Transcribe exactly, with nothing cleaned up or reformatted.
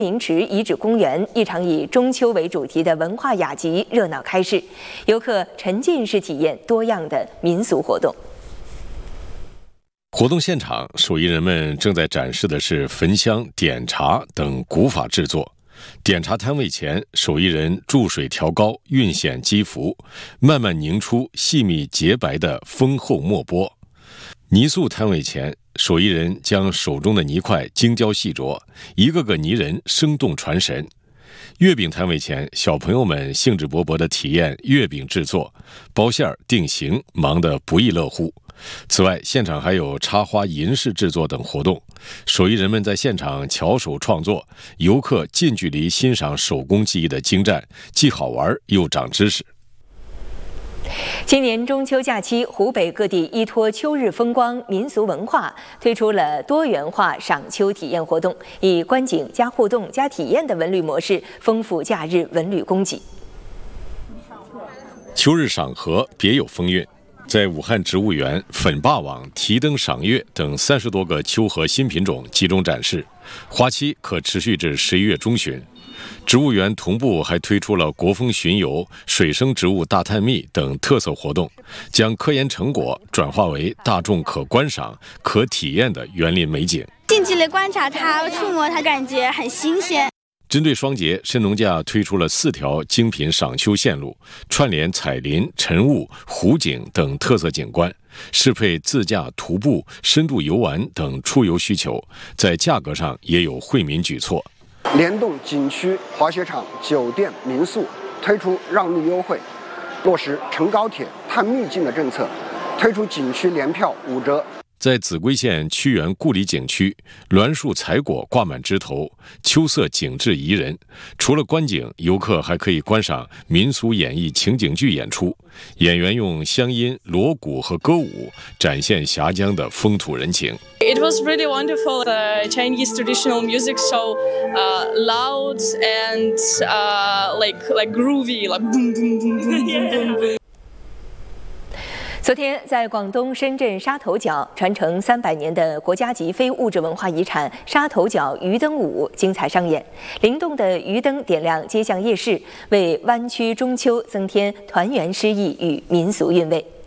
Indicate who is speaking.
Speaker 1: 明池遗址公园，一场以中秋为主题的文化雅集热闹开市，游客沉浸式体验多样的民俗活动。
Speaker 2: 活动现场，手艺人们正在展示的是焚香、点茶等古法制作。点茶摊位前，手艺人注水调高，晕显积浮，慢慢凝出细密洁白的丰厚墨波。泥塑摊位前，手艺人将手中的泥块精雕细琢，一个个泥人生动传神。月饼摊位前，小朋友们兴致勃勃地体验月饼制作，包馅儿、定型，忙得不亦乐乎。此外，现场还有插花、银饰制作等活动，手艺人们在现场巧手创作，游客近距离欣赏手工技艺的精湛，既好玩又长知识。
Speaker 1: 今年中秋假期，湖北各地依托秋日风光、民俗文化，推出了多元化赏秋体验活动，以观景加互动加体验的文旅模式，丰富假日文旅供给。
Speaker 2: 秋日赏荷别有风韵。在武汉植物园、粉霸网、提灯赏月等三十多个秋荷新品种集中展示，花期可持续至十一月中旬。植物园同步还推出了国风巡游、水生植物大探秘等特色活动，将科研成果转化为大众可观赏、可体验的园林美景。
Speaker 3: 近距离观察它、触摸它，感觉很新鲜。
Speaker 2: 针对双节，申农架推出了四条精品赏秋线路，串联彩林、晨雾、湖景等特色景观，适配自驾、徒步、深度游玩等出游需求，在价格上也有惠民举措。
Speaker 4: 联动景区、滑雪场、酒店、民宿推出让利优惠，落实乘高铁探秘境的政策，推出景区联票五折。
Speaker 2: 在秭归县屈原故里景区，栾树采果挂满枝头，秋色景致宜人。除了观景，游客还可以观赏民俗演绎情景剧演出，演员用乡音、锣鼓和歌舞展现峡江的风土人情。
Speaker 5: It was really wonderful. The Chinese traditional music so uh, loud and uh, like like groovy, like boom boom boom boom boom boom.
Speaker 1: 昨天，在广东深圳沙头角，传承三百年的国家级非物质文化遗产沙头角鱼灯舞精彩上演。灵动的鱼灯点亮街巷夜市，为湾区中秋增添团圆诗意与民俗韵味。